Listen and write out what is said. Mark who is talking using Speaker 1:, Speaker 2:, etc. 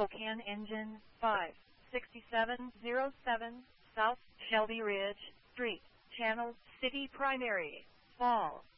Speaker 1: Spokane Engine 5, 6707 South Shelby Ridge Street, Channel City Primary, Fall.